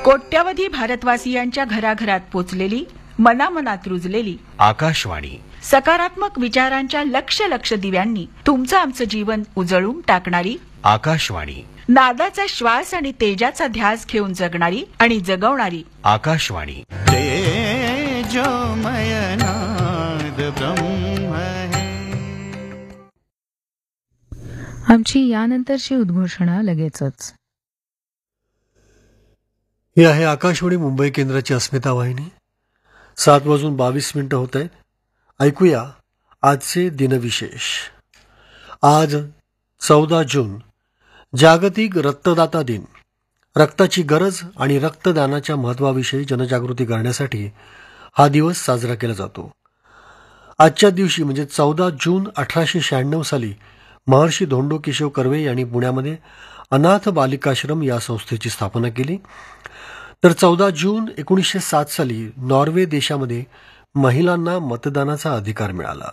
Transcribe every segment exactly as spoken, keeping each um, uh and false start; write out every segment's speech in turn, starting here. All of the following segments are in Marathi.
कोट्यावधी भारतवासियांच्या घराघरात पोचलेली, मनामनात रुजलेली आकाशवाणी. सकारात्मक विचारांच्या लक्ष लक्ष दिव्यांनी तुमचं आमचं जीवन उजळून टाकणारी आकाशवाणी. नादाचा श्वास आणि तेजाचा ध्यास घेऊन जगणारी आणि जगवणारी आकाशवाणी. तेजोमय नाद ब्रह्म है. आमची यानंतरची उद्घोषणा लगेचच. ही आहे आकाशवाणी मुंबई केंद्राची अस्मिता वाहिनी. सात वाजून बावीस मिनिटं होत आहेत. ऐकूया आजचे दिनविशेष. आज चौदा जून जागतिक रक्तदाता दिन. रक्ताची गरज आणि रक्तदानाच्या महत्त्वाविषयी जनजागृती करण्यासाठी हा दिवस साजरा केला जातो. आजच्या दिवशी म्हणजे चौदा जून अठराशे शहाण्णव साली महर्षी धोंडो केशव कर्वे यांनी पुण्यामध्ये अनाथ बालिकाश्रम या संस्थेची स्थापना केली. तर चौदा जून एकोणीसशे सात साली नॉर्वे देशामध्ये महिलांना मतदानाचा अधिकार मिळाला.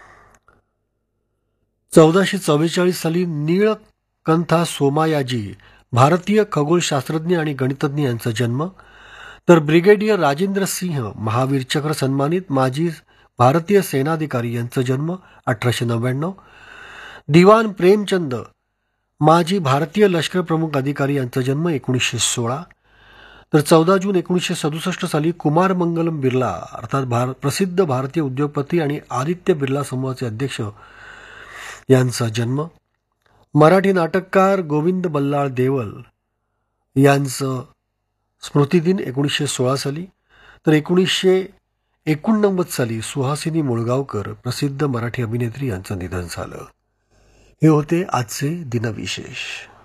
चौदाशे चव्वेचाळीस साली नीळकंथा सोमायाजी भारतीय खगोलशास्त्रज्ञ आणि गणितज्ञ यांचा जन्म. तर ब्रिगेडियर राजेंद्र सिंह महावीर चक्र सन्मानित माजी भारतीय सेनाधिकारी यांचा जन्म अठराशे नव्याण्णव. दिवान प्रेमचंद माजी भारतीय लष्कर प्रमुख अधिकारी यांचा जन्म एकोणीसशे सोळा. तर चौदा जून एकोणीसशे सदुसष्ट साली कुमार मंगलम बिर्ला अर्थात भार प्रसिद्ध भारतीय उद्योगपती आणि आदित्य बिर्ला समूहाचे अध्यक्ष यांचा जन्म. मराठी नाटककार गोविंद बल्लाळ देवल यांचं स्मृतिदिन एकोणीसशे सोळा साली. तर एकोणीसशे एकोणनव्वद साली सुहासिनी मुळगावकर प्रसिद्ध मराठी अभिनेत्री यांचं निधन झालं. हे होते आजचे दिनविशेष.